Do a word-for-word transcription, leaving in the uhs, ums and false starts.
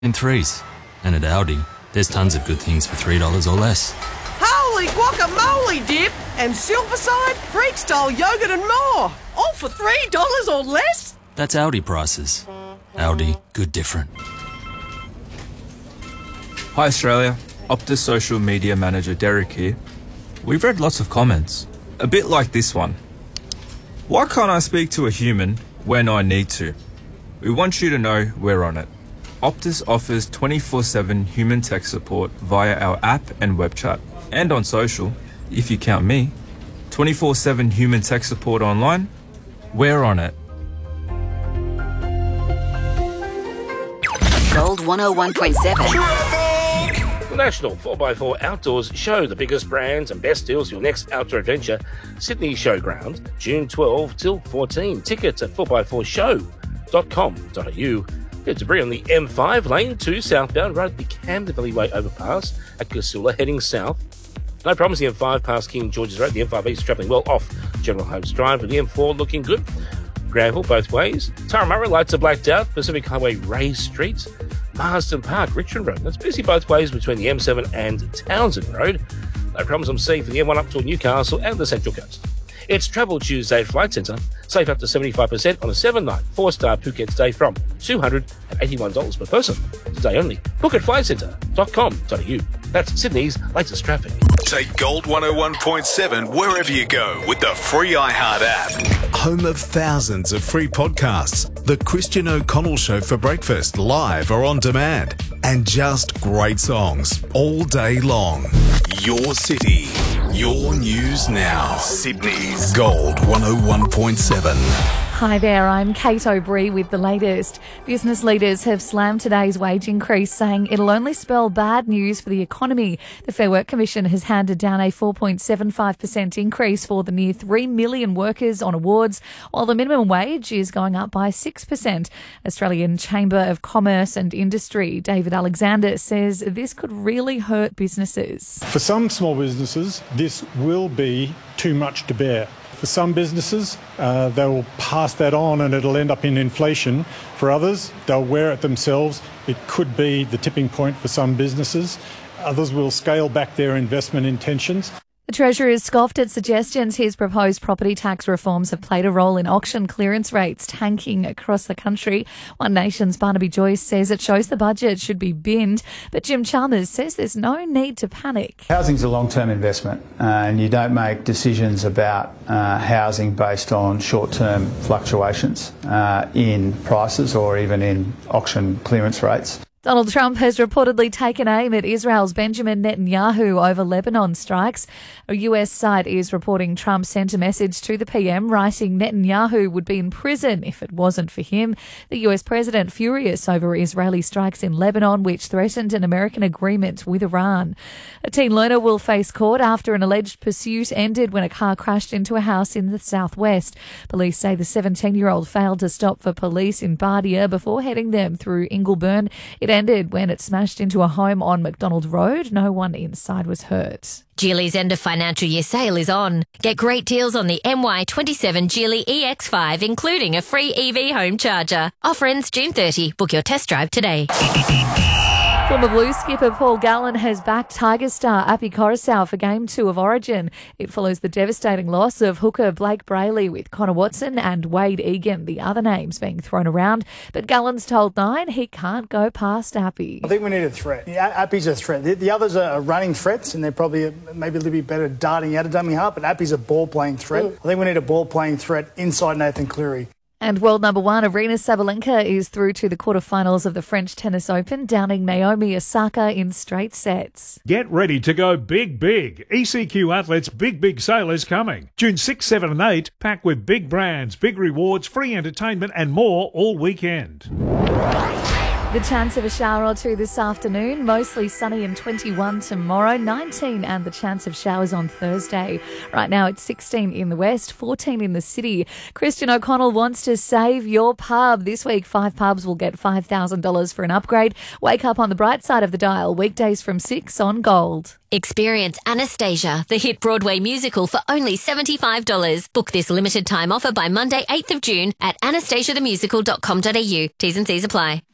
in threes. And at Audi, there's tons of good things for three dollars or less. Holy guacamole dip and Silverside, Freak-style yogurt and more. All for three dollars or less? That's Audi prices. Audi, good different. Hi Australia, Optus social media manager Derek here. We've read lots of comments, a bit like this one. Why can't I speak to a human when I need to? We want you to know we're on it. Optus offers twenty-four seven human tech support via our app and web chat. And on social, if you count me, twenty-four seven human tech support online, we're on it. Gold one oh one point seven. The National four by four Outdoors Show, the biggest brands and best deals for your next outdoor adventure. Sydney Showground, June twelfth till fourteen. Tickets at four by four show dot com dot a u. Good debris on the M five, lane two southbound, right at the Camden Valley Way overpass at Casula, heading south. No problems, the M five past King George's Road. The M five East travelling well off General Holmes Drive, and the M four looking good. Granville both ways. Turramurra lights are blacked out. Pacific Highway, Ray Street. Marsden Park, Richmond Road. That's busy both ways between the M seven and Townsend Road. No problems on C for the M one up to Newcastle and the Central Coast. It's Travel Tuesday at Flight Centre. Save up to seventy-five percent on a seven-night, four-star Phuket stay from two hundred eighty-one dollars per person. Today only. Book at flight centre dot com dot a u. That's Sydney's latest traffic. Take Gold one oh one point seven wherever you go with the free iHeart app. Home of thousands of free podcasts. The Christian O'Connell Show for breakfast, live or on demand. And just great songs all day long. Your city, your news now. Sydney's Gold one oh one point seven. Hi there, I'm Kate O'Brien with the latest. Business leaders have slammed today's wage increase, saying it'll only spell bad news for the economy. The Fair Work Commission has handed down a four point seven five percent increase for the near three million workers on awards, while the minimum wage is going up by six percent. Australian Chamber of Commerce and Industry, David Alexander, says this could really hurt businesses. For some small businesses, this will be too much to bear. For some businesses, uh, they'll pass that on and it'll end up in inflation. For others, they'll wear it themselves. It could be the tipping point for some businesses. Others will scale back their investment intentions. The Treasurer has scoffed at suggestions his proposed property tax reforms have played a role in auction clearance rates tanking across the country. One Nation's Barnaby Joyce says it shows the budget should be binned, but Jim Chalmers says there's no need to panic. Housing's a long-term investment, uh, and you don't make decisions about uh, housing based on short-term fluctuations uh, in prices or even in auction clearance rates. Donald Trump has reportedly taken aim at Israel's Benjamin Netanyahu over Lebanon strikes. A U S site is reporting Trump sent a message to the P M writing Netanyahu would be in prison if it wasn't for him. The U S president furious over Israeli strikes in Lebanon, which threatened an American agreement with Iran. A teen learner will face court after an alleged pursuit ended when a car crashed into a house in the southwest. Police say the seventeen-year-old failed to stop for police in Bardia before heading them through Ingleburn. It ended when it smashed into a home on McDonald Road. No one inside was hurt. Geely's end of financial year sale is on. Get great deals on the M Y twenty-seven Geely E X five, including a free E V home charger. Offer ends June thirtieth. Book your test drive today. Former Blues skipper Paul Gallen has backed Tiger star Api Coruscant for Game two of Origin. It follows the devastating loss of hooker Blake Brayley, with Connor Watson and Wade Egan, the other names, being thrown around. But Gallen's told Nine he can't go past Api. I think we need a threat. Yeah, Api's a threat. The, the others are running threats, and they're probably a, maybe a little bit better darting out of dummy half, but Api's a ball-playing threat. I think we need a ball-playing threat inside Nathan Cleary. And world number one, Aryna Sabalenka, is through to the quarterfinals of the French Tennis Open, downing Naomi Osaka in straight sets. Get ready to go big, big. E C Q Outlets' Big, Big Sale is coming. June sixth, seventh and eighth, packed with big brands, big rewards, free entertainment and more all weekend. The chance of a shower or two this afternoon, mostly sunny and twenty-one tomorrow, nineteen and the chance of showers on Thursday. Right now it's sixteen in the west, fourteen in the city. Christian O'Connell wants to save your pub. This week, five pubs will get five thousand dollars for an upgrade. Wake up on the bright side of the dial, weekdays from six on Gold. Experience Anastasia, the hit Broadway musical, for only seventy-five dollars. Book this limited time offer by Monday, eighth of June at anastasia the musical dot com dot a u. T's and C's apply.